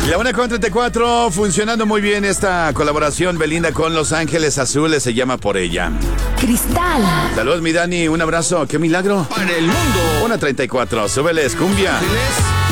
La 1:34, funcionando muy bien esta colaboración Belinda con Los Ángeles Azules, se llama Por Ella. Cristal. Saludos, mi Dani, un abrazo, qué milagro. Para el mundo. 1:34, súbeles, cumbia. Diles.